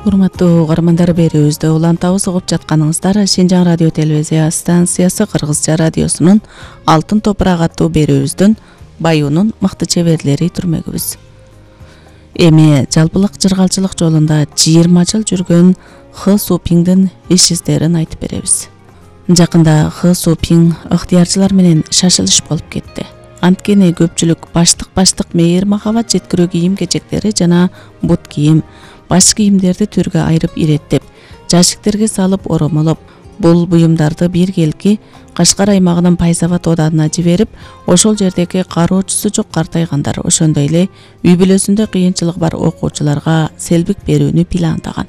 урматтуу угармандар, берүүбүздө улантабыз угуп жатканыңыздар Шинжаң радио телевизия станциясы Кыргызча радиосунун Алтын топурак аттуу берүүбүздөн Баюунун мыкты чеберлери түрмөгүбүз. Эми жалпылык жыргалчылык жолунда 20 жыл жүргөн Хы Супиңдин иш издерин айтып беребиз. Жакында Хы Супиң ыктыярчылар менен шашылыш болуп кетти. Анткени көпчүлүк баштык мейир махабат жеткирүү кийим-кечектери жана бут кийим, баш кийимдерди түргө айырып иреттеп, жашиктерге салып оромолоп, бул буюмдарды бир келки Кашкар аймагынын Пайзават оданына жиберип, ошол жердеги кароочусу жок картайгандар, ошондой эле үй бүлөсүндө кыйынчылык бар окуучуларга селбик берүүнү пландаган.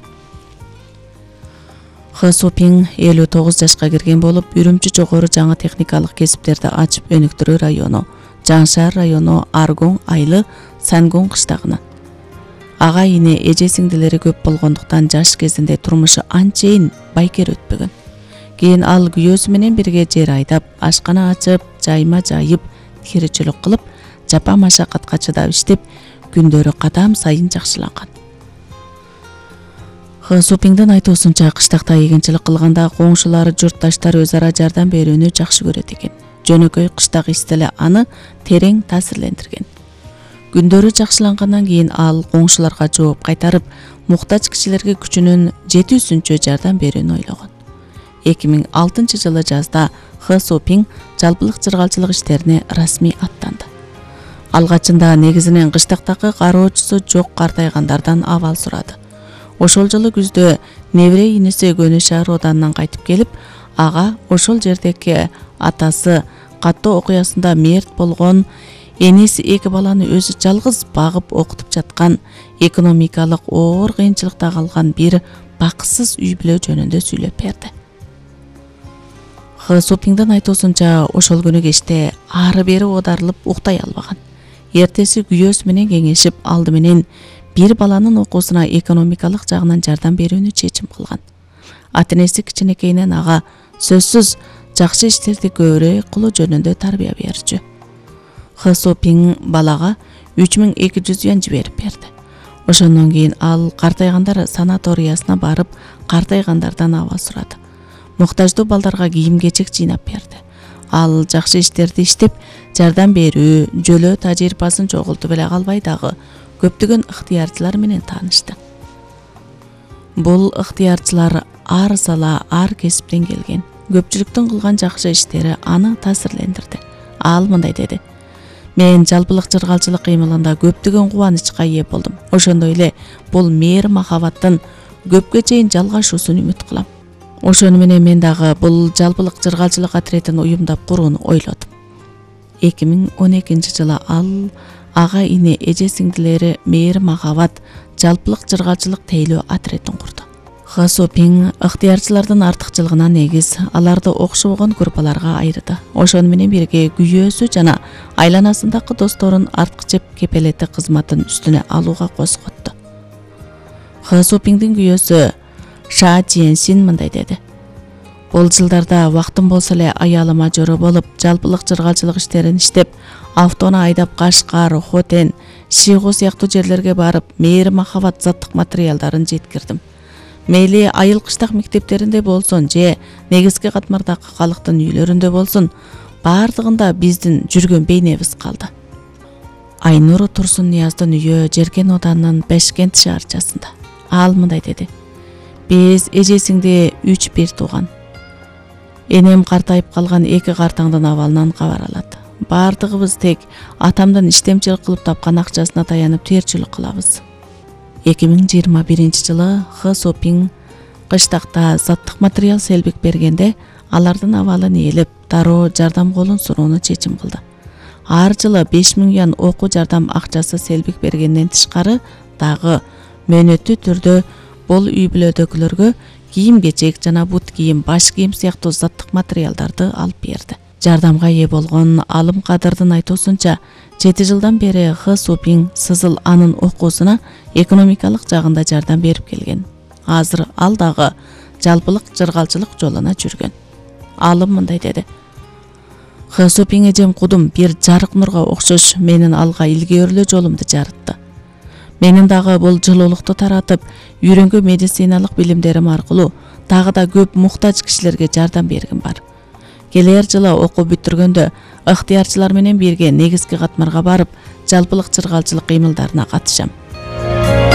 Хы Супиң 59 жашка кирген болуп, Үрүмчү жогору жаңы техникалык кесиптерди ачып өнүктүрүү району, Жаңшаар району Аргоң Айлы Сангоң кыштагына. Ага ине эже сиңдилери көп болгондуктан жаш кезинде турмушу анчейин байкер өтпөгөн. Кийин ал күйөөсү менен бирге жер айдап, ашкана ачып, жайма жайып, тиричилик кылып, жапа машакатка чыдап иштеп, күндөрү кадам сайын жакшыланган. Хы Супиңдин айтуусунча, кыштакта эгинчилик кылганда коңшулары, журтташтар өз ара жардам берүүнү жакшы көрөт экен. Жөнөкөй кыштак истеле аны терең таасирлендирген. Күндөрү жакшылангандан кийин ал коңшуларга жооп кайтарып, муктаж кишилерге күчүнүн жетүүсүнчө жардам берүүнү ойлогон. 2006 жылы жазда Хы Супиң жалпылык жыргалчылык иштерине расмий аттанды. Алгачында негизинен кыштактагы кароочусу жок картайгандардан абал сурады. Ошол жылы күздө небере иниси Көнөшаар оданынан кайтып келип, ага ошол жердеги атасы каттоо окуясында мерт болгон, эниси эки баланы өзү жалгыз багып окутуп жаткан, экономикалык оор кыйынчылыкта калган бир бакытсыз үй бүлө жөнүндө сүйлөп берди. Хы Супиңдин айтуусунча, ошол күнү кечте ары бери оодарылып уктай албаган. Эртеси күйөөсү менен кеңешип, алды менен бир баланын окуусуна экономикалык жагынан жардам берүүнү чечим кылган. Ата-энеси кичинекейинен ага сөзсүз жакшы иштерди көбүрөөк кылуу жөнүндө тарбия берчү. Хы Супиң балага 3200 юан жиберип берди. Ошондон кийин ал картайгандар санаториясына барып, картайгандардан абал сурады. Муктаждуу балдарга кийим-кечек жыйнап берди. Ал жакшы иштерди иштеп, жардам берүү, жөлөө тажрыйбасын чогултуп эле калбай дагы көптөгөн ыктыярчылар менен таанышты. Бул ыктыярчылар ар сала, ар кесиптен келген. Көпчүлүктүн кылган жакшы иштери аны таасирлендирди. Ал мындай деди: "Мен жалпылык жыргалчылык кыймылында көптөгөн кубанычка ээ болдум. Ошондой эле бул мейир махабаттын көпкө чейин жалгашуусун үмүт кылам. Ошону менен мен дагы бул жалпылык жыргалчылык атретин уюмдап курууну ойлодум." 2012 жылы ал ага ине эже сиңдилери мейир махабат жалпылык жыргалчылык тейлөө атретин курду. Хы Супиң ыктыярчылардын артыкчылыгына негиз аларды окшобогон группаларга айырды. Ошону менен бирге күйөөсү жана айланасындагы досторун арткычеп кепелеттик кызматын үстүнө алууга козготту. Хы Супиңдин күйөөсү Ша Жиенсин мындай деди: "Бул жылдарда убактым болсо эле аялыма жоро болуп, жалпылык жыргалчылык иштерин иштеп, автону айдап Кашкар, Хотен, Шигу сыяктуу жерлерге барып, мейир махабат заттык материалдарын жеткирдим. Мейли айыл кыштак мектептеринде болсун же негизги катмардагы калктын үйлөрүндө болсун, бардыгында биздин жүргөн бейнебиз калды." Айнур Турсуннияздын үйү Жеркен оданынын Бешкент шаарчасында. Ал мындай деди: "Биз эжесиңди 3-1 тууган. Энем картайып калган 2 картаңдын абалынан кабар алат. Бардыгыбыз тек атамдын иштемчилик кылып тапкан акчасына таянып тээрчилик кылабыз." 2021 жылы Хы Супиң кыштакта заттык материал селбик бергенде, алардын абалын ээлеп, дароо жардам колун сунууну чечим кылды. Ар жылы 5000 юан окуу жардам акчасы селбик бергенден тышкары, дагы мөөнөттүү түрдө бул үй бүлөдөгүлөргө кийим-кечек жана бут кийим, баш кийим сыяктуу заттык материалдарды алып берди. Жардамга ээ болгон Алым Кадырдын айтуусунча, 7 жылдан бери Хы Супиң Сызыл анын окуусуна экономикалык жагында жардам берип келген. Азыр ал дагы жалпылык жыргалчылык жолуна жүргөн. Алым мындай деди: "Хы Супиң эжем кудум бир жарык нурга окшош менин алга илгөөрлөө жолумду жарытты. Менин дагы бул жылуулукту таратып, үйрөнгөн медициналык билимдерим аркылуу дагы да көп муктаж кишилерге жардам бергим бар. Келер жылы окуу бүтүргөндө ыктыярчылар менен бирге негизги катмарга барып, жалпылык чыргалчылык кыймылдарына катышам.